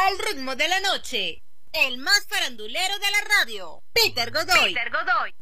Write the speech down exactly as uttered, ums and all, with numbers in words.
al ritmo de la noche. El más farandulero de la radio, Peter Godoy. Peter Godoy.